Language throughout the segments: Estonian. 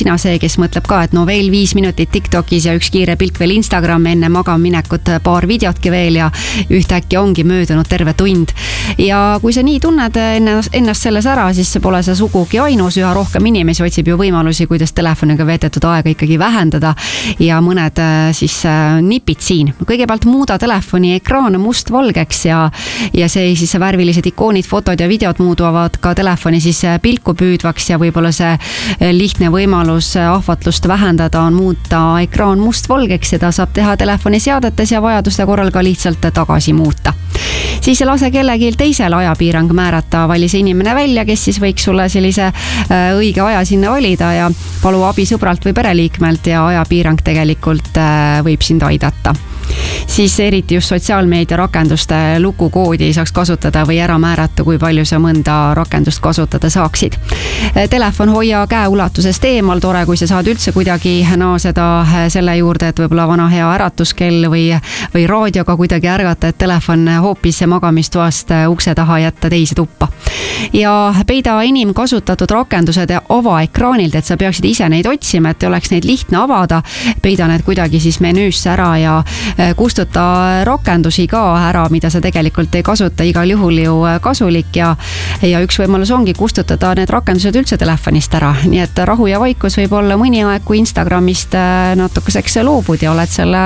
sina see, kes mõtleb ka, et no veel 5 minutit TikTokis ja üks kiire pilk veel Instagrami enne magamaminekut, paar videotki veel ja ühtäkki ongi möödunud terve tund. Ja kui sa nii tunned ennast selles ära, siis pole sa sugugi ainus, üha rohkem inimesi otsib ju võimalusi, kuidas telefoniga veedetud aega ikkagi vähendada ja mõned siis nipid siin. Kõigepealt muuda telefoni ekraan mustvalgeks ja see siis värvilised ikoonid, fotod ja videod muuduvad ka telefoni siis pilku püüdvaks ja võib-olla see lihtne võimalus ahvatlust vähendada on muuta ekraan mustvalgeks, seda saab teha telefoni seadetes ja vajaduste korral ka lihtsalt tagasi muuta. Siis lase kellelgi teisel ajapiirang määrata, vali see inimene välja, kes siis võiks sulle sellise õige aja sinna valida ja palu abi sõbralt või pereliikmelt ja ajapiirang tegelikult võib sind aidata. Siis eriti just sotsiaalmeedia rakenduste lukukoodi saaks kasutada või ära määrata, kui palju sa mõnda rakendust kasutada saaksid. Telefon hoia käeulatusest eemal, tore, kui sa saad üldse kuidagi naaseda selle juurde, et võib-olla vana hea äratuskell või raadioga kuidagi ärgata, et telefon hoopis magamistoast ukse taha jätta teise tuppa. Ja peida enim kasutatud rakendused avaekraanilt, et sa peaksid ise neid otsima, et oleks neid lihtne avada. Peida need kuidagi siis menüüsse ära ja kustuta rakendusi ka ära, mida sa tegelikult ei kasuta, igal juhul ju kasulik ja üks võimalus ongi kustutada need rakendused üldse telefonist ära. Nii et rahu ja vaikus võib olla mõni aeg, kui Instagramist natukeseks loobud ja oled selle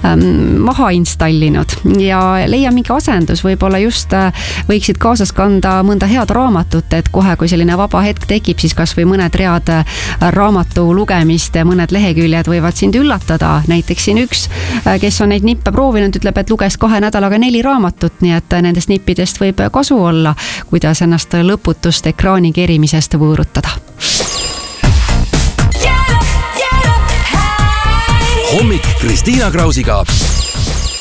maha installinud ja leia mingi asendus, võib-olla just võiksid kaasas kanda mõnda head raamatut, et kohe, kui selline vaba hetk tekib, siis kas või mõned read raamatu lugemist, mõned leheküljed võivad sind üllatada. Näiteks siin üks, kes on neid nippe proovinud, ütleb, et luges 2 nädalaga 4 raamatut, nii et nendest nippidest võib kasu olla, kuidas ennast lõputust ekraani kerimisest võõrutada. Hommik Kristiina Krausiga.